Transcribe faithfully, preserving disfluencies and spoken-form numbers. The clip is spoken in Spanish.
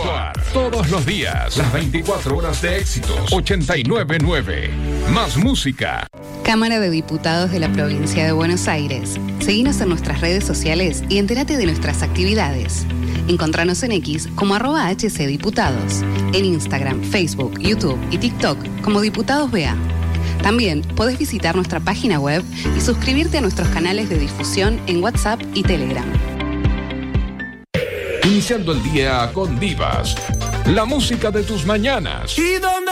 actuar. Todos los días, las veinticuatro horas de éxitos. ochenta y nueve nueve. Más música. Cámara de Diputados de la Provincia de Buenos Aires. Seguinos en nuestras redes sociales y entérate de nuestras actividades. Encontranos en X como arroba hcdiputados. En Instagram, Facebook, YouTube y TikTok como Diputados B A. También podés visitar nuestra página web y suscribirte a nuestros canales de difusión en WhatsApp y Telegram. Iniciando el día con Divas. La música de tus mañanas. ¿Y dónde